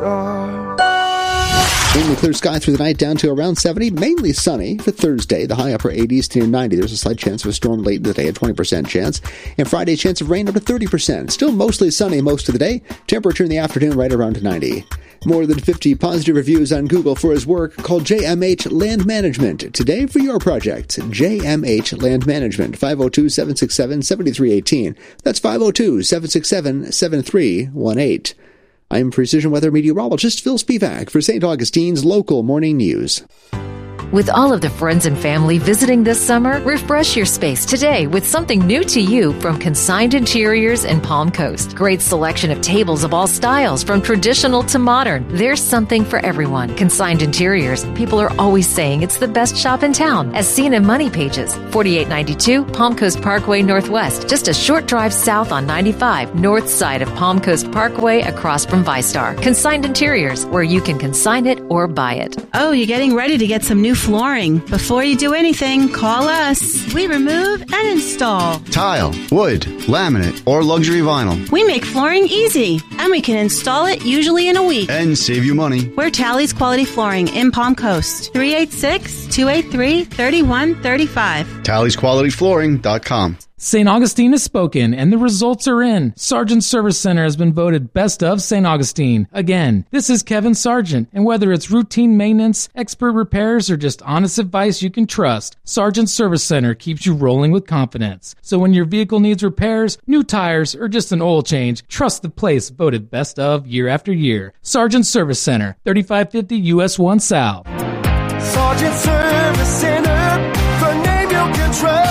Mainly clear sky through the night, down to around 70. Mainly sunny for Thursday. The high upper 80s to near 90. There's a slight chance of a storm late in the day, a 20% chance. And Friday, chance of rain up to 30%. Still mostly sunny most of the day. Temperature in the afternoon right around 90. More than 50 positive reviews on Google for his work. Call JMH Land Management today for your project. JMH Land Management, 502-767-7318. That's 502-767-7318. I'm Precision Weather Meteorologist Phil Spivak for St. Augustine's Local Morning News. With all of the friends and family visiting this summer, refresh your space today with something new to you from Consigned Interiors and Palm Coast. Great selection of tables of all styles, from traditional to modern. There's something for everyone. Consigned Interiors. People are always saying it's the best shop in town, as seen in Money Pages. 4892 Palm Coast Parkway Northwest, just a short drive south on 95, north side of Palm Coast Parkway across from ViStar. Consigned Interiors, where you can consign it or buy it. Oh, you're getting ready to get some new flooring. Before you do anything, call us. We remove and install tile, wood, laminate, or luxury vinyl. We make flooring easy, and we can install it usually in a week. And save you money. We're Tally's Quality Flooring in Palm Coast. 386-283-3135. TallysQualityFlooring.com. St. Augustine has spoken, and the results are in. Sargent Service Center has been voted Best of St. Augustine. Again, this is Kevin Sargent, and whether it's routine maintenance, expert repairs, or just honest advice you can trust, Sargent Service Center keeps you rolling with confidence. So when your vehicle needs repairs, new tires, or just an oil change, trust the place voted Best of year after year. Sargent Service Center, 3550 US 1 South. Sargent Service Center, the name you can trust.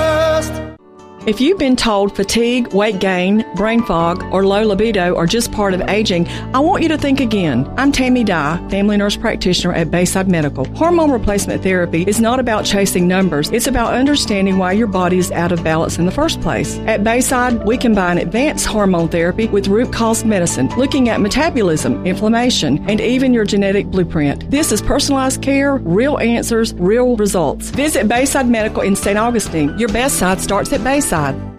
If you've been told fatigue, weight gain, brain fog, or low libido are just part of aging, I want you to think again. I'm Tammy Dye, family nurse practitioner at Bayside Medical. Hormone replacement therapy is not about chasing numbers. It's about understanding why your body is out of balance in the first place. At Bayside, we combine advanced hormone therapy with root cause medicine, looking at metabolism, inflammation, and even your genetic blueprint. This is personalized care, real answers, real results. Visit Bayside Medical in St. Augustine. Your best side starts at Bayside.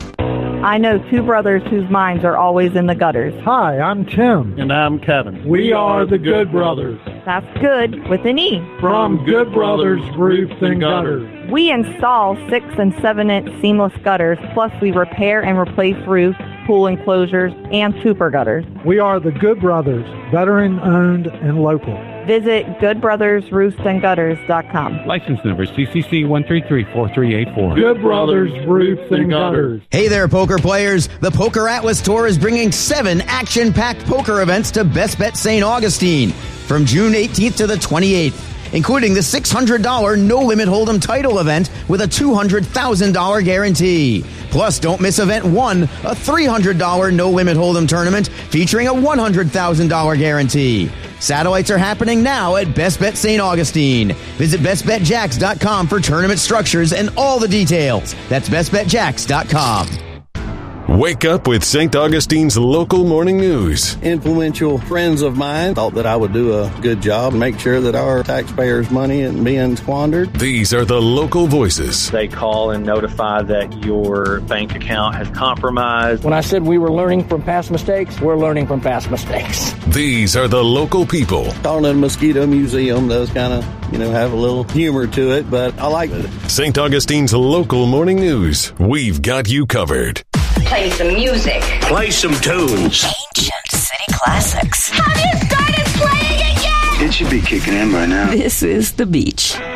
I know two brothers whose minds are always in the gutters. Hi, I'm Tim. And I'm Kevin. We are the Good Brothers. That's good with an E. From Good Brothers Roofs and Gutters. We install 6 and 7-inch seamless gutters, plus we repair and replace roofs, pool enclosures, and super gutters. We are the Good Brothers, veteran-owned and local. Visit goodbrothersroofsandgutters.com. License number CCC 1334384. Good Brothers Roofs and Gutters. Hey there, poker players. The Poker Atlas Tour is bringing 7 action-packed poker events to Best Bet St. Augustine from June 18th to the 28th, including the $600 no-limit hold'em title event with a $200,000 guarantee. Plus, don't miss Event 1, a $300 no-limit hold'em tournament featuring a $100,000 guarantee. Satellites are happening now at Best Bet St. Augustine. Visit bestbetjacks.com for tournament structures and all the details. That's bestbetjacks.com. Wake up with St. Augustine's Local Morning News. Influential friends of mine thought that I would do a good job and make sure that our taxpayers' money isn't being squandered. These are the local voices. They call and notify that your bank account has compromised. When I said we were learning from past mistakes, we're learning from past mistakes. These are the local people. Calling it a mosquito museum does kind of, have a little humor to it, but I like it. St. Augustine's Local Morning News. We've got you covered. Play some music. Play some tunes. Ancient city classics. Have you started playing it yet? It should be kicking in by now. This is The Beach.